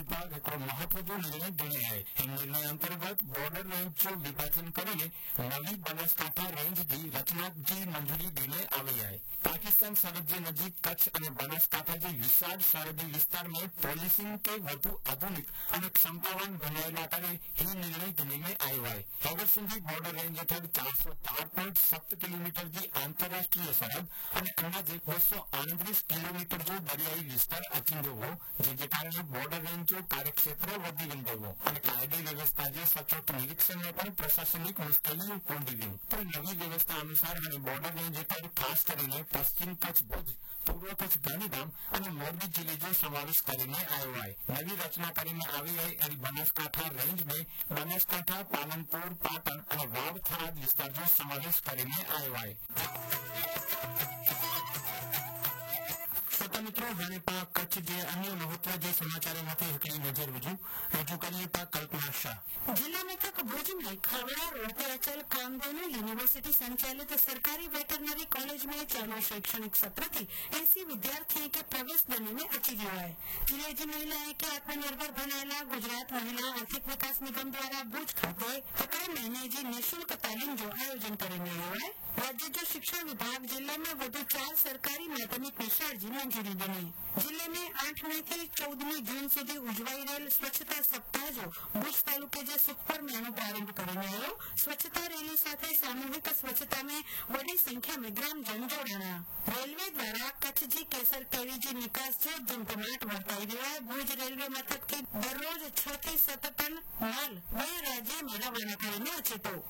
विभाग एक महत्वपूर्ण निर्णय गणी है। इन निर्णय अंतर्गत बॉर्डर रेंज विभाजन કરીને નવી બનાસકાંઠા રેન્જની રચનાની મંજૂરી દેને આવી है। पाकिस्तान सरहद के नजीक कच्छ और बनासकांठा के विशाल सरहदी विस्तार में पोलिसिंग के વધુ આધુનિક અને ક્ષમતાવાન બનાવેલા કરે એ નિર્ણય ગણીને આવ્યો है। હવે સુધી બોર્ડર રેન્જ હેઠળ 404.7 કિલોમીટરની આંતરરાષ્ટ્રીય સરહદ અને અંદાજે 238 કિલોમીટર जो દરિયાઈ વિસ્તાર અચીંદો જેને કારણે બોર્ડર રેન્જ કાર્યક્ષેત્ર વધી ગયો અને કાયદો વ્યવસ્થા જે સચોટ નિરીક્ષણને પણ પ્રશાસનિક મુશ્કેલીઓ પહોંચી ગઈ। તો નવી વ્યવસ્થા અનુસાર અને બોર્ડર રેન્જ હેઠળ ખાસ કરીને પશ્ચિમ કચ્છ ભુજ, પૂર્વ કચ્છ ગાંધીધામ અને મોરબી જિલ્લે जो समावेश કરીને આવ્યો है। નવી રચના કરીને આવી है અને બનાસકાંઠા રેન્જ में બનાસકાંઠા, પાલનપુર, પાટણ અને વાવ થરાદ વિસ્તાર जो समावेश કરીને આવ્યો है। મિત્રો હવે કચ્છ જે અન્ય મહત્વ જે સમાચારો માટે એકલી નજર રજૂ કરીએ તો કલ્પના શાહ। जिला मथक भुज में खावड़ा रोड पर अचल कामधेनु यूनिवर्सिटी संचालित सरकारी वेटरनरी कॉलेज में चालू शैक्षणिक सत्र की 80 विद्यार्थियों के प्रवेश देने में अची गया है। जिले की महिलाएं के आत्मनिर्भर बनाएला गुजरात महिला आर्थिक विकास निगम द्वारा भुज खाते 3 महीने की निःशुल्क तालीम जो आयोजन करें है। राज्य जो शिक्षण विभाग जिले में વધુ 4 सरकारी माध्यमिक निशाळजी मंजूरी देनी। जिले में 8 मई થી 14 जून સુધી ઉજવાઈ રહેલ સ્વચ્છતા સપ્તાહ જો ભુજ તાલુકે જે સુખપર મેળો પ્રારંભ કરીને આવ્યો। स्वच्छता रैली સાથે सामूहिक स्वच्छता में बड़ी संख्या में ग्रामजन जोड़ाना। रेलवे द्वारा कच्छ जी केसर केरी जी निकास जो जमजमाट वर्ताई रह्यो है। भुज रेलवे मथक થી दररोज 6 થી 7 टन माल 2 राज्य में रवाना કરીને अचे तो